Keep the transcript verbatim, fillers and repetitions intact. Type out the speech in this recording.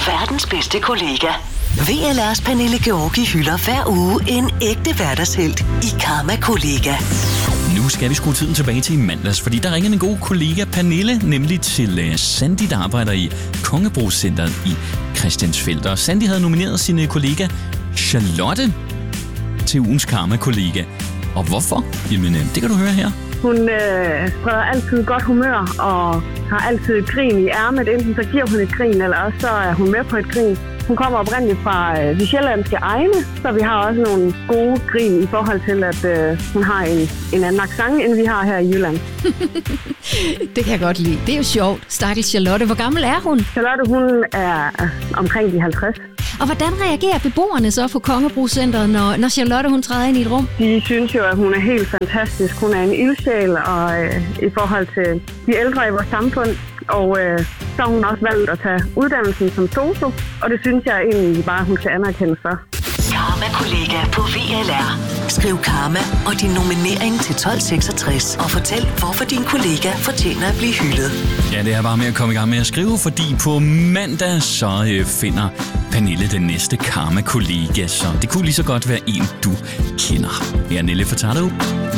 verdens bedste kollega. V L R's Pernille Georgi hylder hver uge en ægte hverdagshelt i Karma-kollega. Nu skal vi skrue tiden tilbage til i mandags, fordi der ringede min gode kollega Pernille, nemlig til uh, Sandy, der arbejder i Kongebrugscenteret i Christiansfeld. Og Sandy havde nomineret sin kollega Charlotte til ugens Karma-kollega. Og hvorfor? Jamen, det kan du høre her. Hun øh, spreder altid godt humør og har altid et grin i ærmet. Enten så giver hun et grin, eller også så er hun med på et grin. Hun kommer oprindeligt fra øh, de sjællandske egne, så vi har også nogle gode grin i forhold til, at øh, hun har en, en anden accent, end vi har her i Jylland. Det kan jeg godt lide. Det er jo sjovt. Stakkels Charlotte. Hvor gammel er hun? Charlotte, hun er omkring de halvtreds. Og hvordan reagerer beboerne så på Kongebrugscenteret, når, når Charlotte hun træder ind i et rum? De synes jo, at hun er helt fantastisk. Hun er en ildsjæl og, øh, i forhold til de ældre i vores samfund. Og øh, så har hun også valgt at tage uddannelsen som sosu, og det synes jeg egentlig bare, hun skal anerkende for. Karma-kollega på V L R. Skriv Karma og din nominering til tolv seksogtres og fortæl, hvorfor din kollega fortjener at blive hyldet. Ja, det er bare med at komme i gang med at skrive, fordi på mandag så øh, finder Pernille den næste Karma-kollega, så det kunne lige så godt være en, du kender. Jeg er Nelle for Tardo.